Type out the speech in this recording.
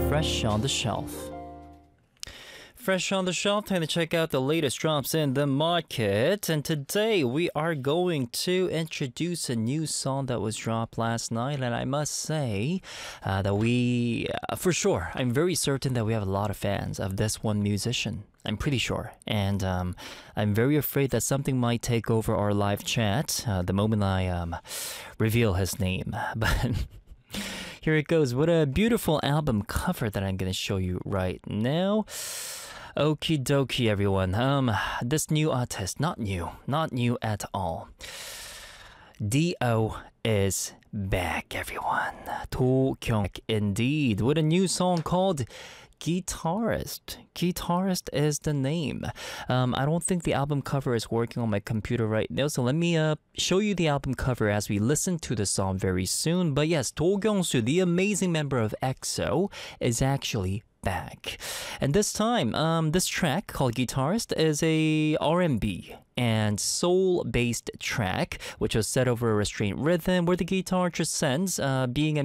Fresh on the Shelf. Fresh on the Shelf, time to check out the latest drops in the market. And today we are going to introduce a new song that was dropped last night. And I must say that for sure, I'm very certain that we have a lot of fans of this one musician. I'm pretty sure. And I'm very afraid that something might take over our live chat the moment I reveal his name. But here it goes. What a beautiful album cover that I'm going to show you right now. Okie dokie, everyone. This new artist, not new at all. D.O. is back, everyone. Do Kyung indeed, with a new song called Guitarist. Guitarist is the name. I don't think the album cover is working on my computer right now, so let me show you the album cover as we listen to the song very soon. But yes, Do Kyung-soo, the amazing member of EXO, is actually back. And this time, this track called Guitarist is a R&B and soul-based track, which was set over a restrained rhythm where the guitar transcends being a